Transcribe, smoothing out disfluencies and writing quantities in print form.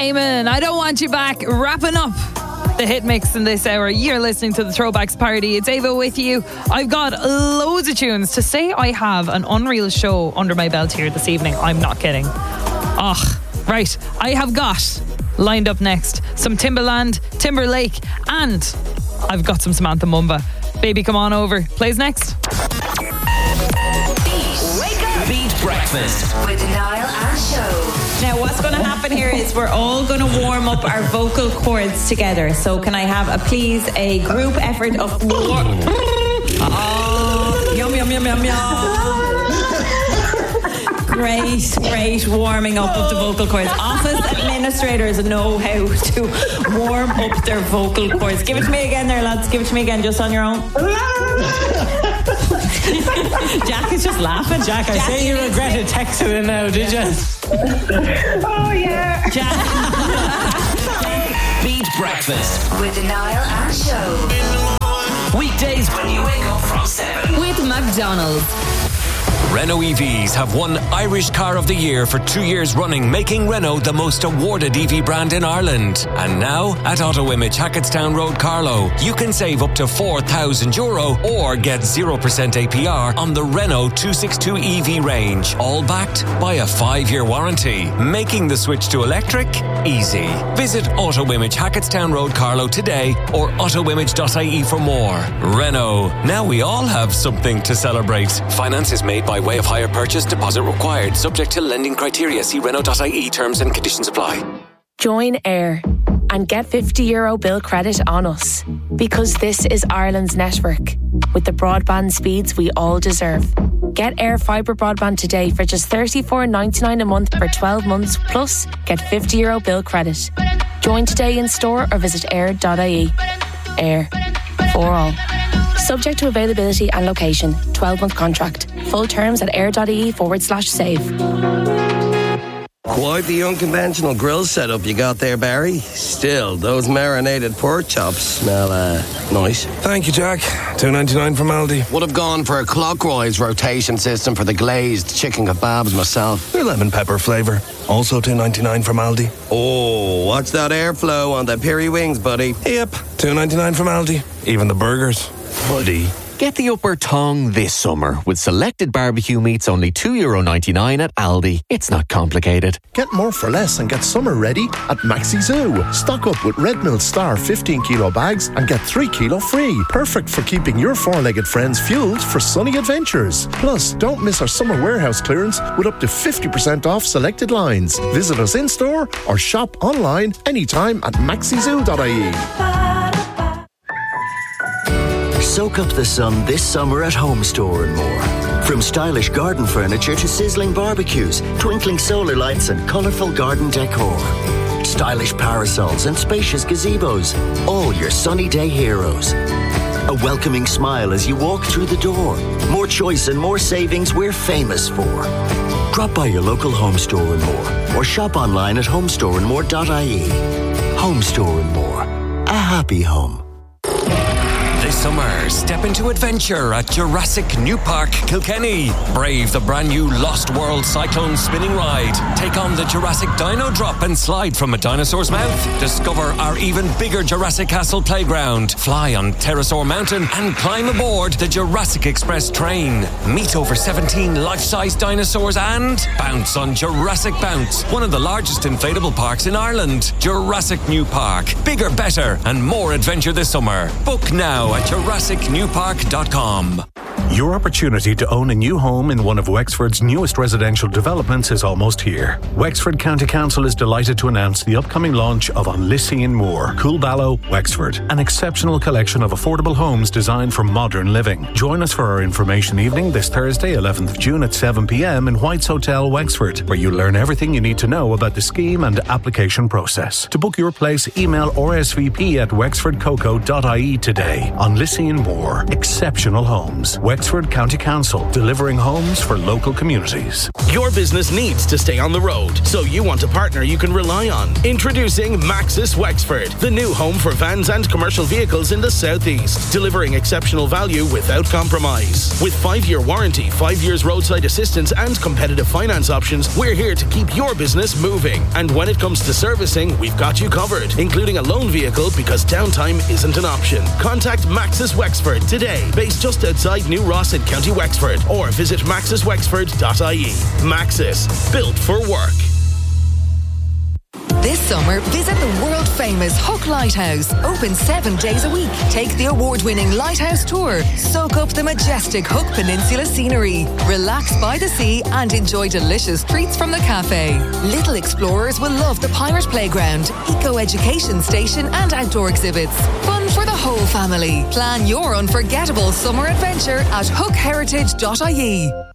Simon, I Don't Want You Back, wrapping up the hit mix in this hour. You're listening to the Throwbacks Party. It's Ava with you. I've got loads of tunes. To say I have an unreal show under my belt here this evening, I'm not kidding. Right, I have got lined up next some Timbaland, Timberlake, and I've got some Samantha Mumba. Baby Come On Over plays next. Beat Breakfast with Niall and Show. Now, what's going to happen here is we're all going to warm up our vocal cords together. So, can I have a group effort of yum yum yum yum yum. Great warming up of the vocal cords. Office administrators know how to warm up their vocal cords. Give it to me again there, lads. Give it to me again, just on your own. Jack is just laughing. Jack, I say you regretted texting it now, did you? Oh, yeah. Jack. Beat Breakfast with Niall and Show. weekdays when you wake up from 7 with McDonald's. Renault EVs have won Irish Car of the Year for 2 years running, making Renault the most awarded EV brand in Ireland. And now, at Auto Image Hackettstown Road, Carlow, you can save up to €4,000 or get 0% APR on the Renault 262 EV range, all backed by a 5-year warranty, making the switch to electric easy. Visit Auto Image Hackettstown Road, Carlow today or autoimage.ie for more. Renault, now we all have something to celebrate. Finance is made by way of hire purchase, deposit required, subject to lending criteria. See Renault.ie, terms and conditions apply. Join Air and get €50 bill credit on us, because this is Ireland's network with the broadband speeds we all deserve. Get Air Fibre broadband today for just $34.99 a month for 12 months, plus get €50 bill credit. Join today in store or visit air.ie. Air, for all. Subject to availability and location. 12-month contract. Full terms at air.ie/save. Quite the unconventional grill setup you got there, Barry. Still, those marinated pork chops smell nice. Thank you, Jack. $2.99 from Aldi. Would have gone for a clockwise rotation system for the glazed chicken kebabs myself. Your lemon pepper flavour. Also $2.99 from Aldi. Oh, watch that airflow on the peri wings, buddy. Yep, $2.99 from Aldi. Even the burgers. Buddy. Get the upper tongue this summer with selected barbecue meats only €2.99 at Aldi. It's not complicated. Get more for less and get summer ready at Maxi Zoo. Stock up with Red Mill Star 15 kilo bags and get 3 kilo free. Perfect for keeping your four-legged friends fueled for sunny adventures. Plus, don't miss our summer warehouse clearance with up to 50% off selected lines. Visit us in-store or shop online anytime at maxizoo.ie. Soak up the sun this summer at Home Store and more. From stylish garden furniture to sizzling barbecues, twinkling solar lights and colourful garden decor. Stylish parasols and spacious gazebos. All your sunny day heroes. A welcoming smile as you walk through the door. More choice and more savings we're famous for. Drop by your local Home Store and more. Or shop online at homestoreandmore.ie. Home Store and More. A happy home. This summer, step into adventure at Jurassic New Park, Kilkenny. Brave the brand new Lost World Cyclone spinning ride. Take on the Jurassic Dino Drop and slide from a dinosaur's mouth. Discover our even bigger Jurassic Castle playground. Fly on Pterosaur Mountain and climb aboard the Jurassic Express train. Meet over 17 life-size dinosaurs and bounce on Jurassic Bounce, one of the largest inflatable parks in Ireland. Jurassic New Park. Bigger, better and more adventure this summer. Book now at JurassicNewPark.com. Your opportunity to own a new home in one of Wexford's newest residential developments is almost here. Wexford County Council is delighted to announce the upcoming launch of Unlissie & Moore, Coolballow, Wexford, an exceptional collection of affordable homes designed for modern living. Join us for our information evening this Thursday, 11th of June at 7 p.m. in White's Hotel, Wexford, where you'll learn everything you need to know about the scheme and application process. To book your place, email rsvp@wexfordcoco.ie today. Unlissie & Moore, exceptional homes. Wexford County Council, delivering homes for local communities. Your business needs to stay on the road, so you want a partner you can rely on. Introducing Maxis Wexford, the new home for vans and commercial vehicles in the southeast, delivering exceptional value without compromise. With 5-year warranty, 5 years roadside assistance and competitive finance options, we're here to keep your business moving. And when it comes to servicing, we've got you covered, including a loan vehicle because downtime isn't an option. Contact Maxis Wexford today, based just outside New Ross in County Wexford, or visit maxiswexford.ie. Maxis, built for work. This summer, visit the world-famous Hook Lighthouse. Open 7 days a week. Take the award-winning Lighthouse Tour. Soak up the majestic Hook Peninsula scenery. Relax by the sea and enjoy delicious treats from the cafe. Little explorers will love the Pirate Playground, eco-education station and outdoor exhibits. Fun for the whole family. Plan your unforgettable summer adventure at hookheritage.ie.